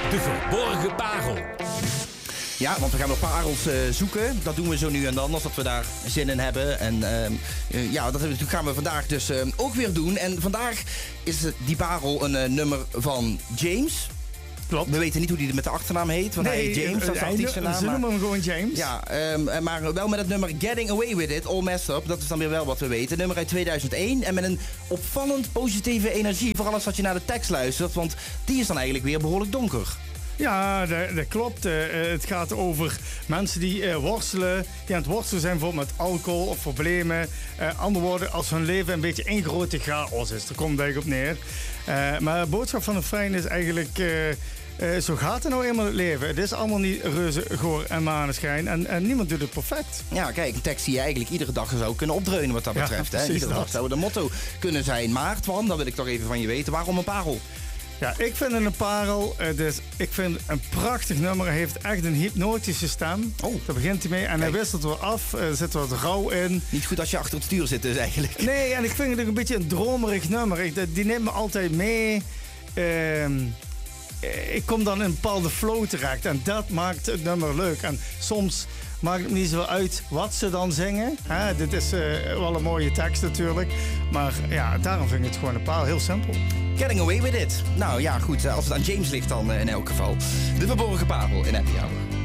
De verborgen parel. Ja, want we gaan nog parels zoeken. Dat doen we zo nu en dan, als dat we daar zin in hebben. En dat gaan we vandaag dus ook weer doen. En vandaag is die parel een nummer van James. Klopt. We weten niet hoe hij met de achternaam heet, want hij heet James, dat is de artiestennaam. Ze noemen hem gewoon James. Ja, maar wel met het nummer Getting Away With It, All Messed Up. Dat is dan weer wel wat we weten. Nummer uit 2001 en met een opvallend positieve energie. Vooral als je naar de tekst luistert, want die is dan eigenlijk weer behoorlijk donker. Ja, dat klopt. Het gaat over mensen die worstelen. Die aan het worstelen zijn bijvoorbeeld met alcohol of problemen. Andere woorden, als hun leven een beetje één grote chaos is. Daar komt het eigenlijk op neer. Maar de boodschap van de refrein is eigenlijk... zo gaat het nou eenmaal het leven. Het is allemaal niet reuze, goor en maneschijn. En niemand doet het perfect. Ja, kijk, een tekst die je eigenlijk iedere dag zou kunnen opdreunen wat dat betreft. Ja, hè? Iedere dag zou de motto kunnen zijn. Maar Twan, dan wil ik toch even van je weten. Waarom een parel? Ja, ik vind het een parel. Ik vind een prachtig nummer. Hij heeft echt een hypnotische stem. Oh. Daar begint hij mee. En hij wisselt wel af. Er zit wat rouw in. Niet goed als je achter het stuur zit dus eigenlijk. Nee, en ik vind het ook een beetje een dromerig nummer. Die neemt me altijd mee. Ik kom dan in een bepaalde flow terecht. En dat maakt het nummer leuk. En soms maakt het niet zo uit wat ze dan zingen. Dit is wel een mooie tekst natuurlijk. Maar ja, daarom vind ik het gewoon een parel. Heel simpel. Getting Away With It. Nou ja, goed. Als het aan James ligt dan in elk geval. De verborgen parel in Happy Hour.